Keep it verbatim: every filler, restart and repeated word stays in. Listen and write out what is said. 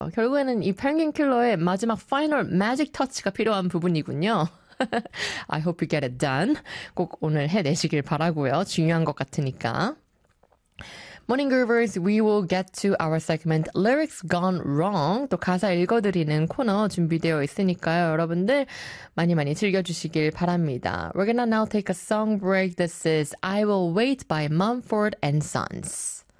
결국에는 이 펭귄 킬러의 마지막 파이널 매직 터치가 필요한 부분이군요. I hope you get it done. 꼭 오늘 해내시길 바라고요. 중요한 것 같으니까. Morning Groovers, we will get to our segment Lyrics Gone Wrong. 또 가사 읽어드리는 코너 준비되어 있으니까요. 여러분들 많이 많이 즐겨주시길 바랍니다. We're gonna now take a song break. This is I Will Wait by Mumford and Sons.